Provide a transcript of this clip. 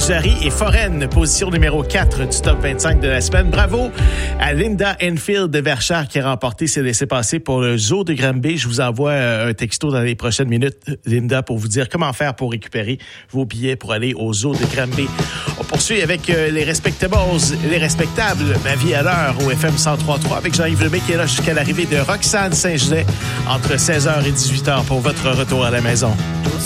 Jarry et Foraine, position numéro 4 du top 25 de la semaine. Bravo à Linda Enfield de Verchères qui a remporté ses laissez-passer pour le Zoo de Granby. Je vous envoie un texto dans les prochaines minutes, Linda, pour vous dire comment faire pour récupérer vos billets pour aller au Zoo de Granby. On poursuit avec les respectables, Ma vie à l'heure au FM 103.3 avec Jean-Yves Lemay qui est là jusqu'à l'arrivée de Roxane Saint-Gelais entre 16h et 18h pour votre retour à la maison.